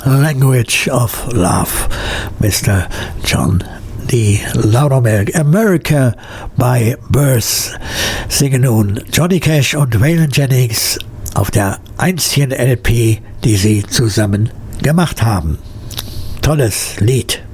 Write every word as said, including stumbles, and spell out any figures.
Language of Love, Mister John D. Loudermilk. America by Birth singen nun Johnny Cash und Waylon Jennings auf der einzigen L P, die sie zusammen gemacht haben. Tolles Lied.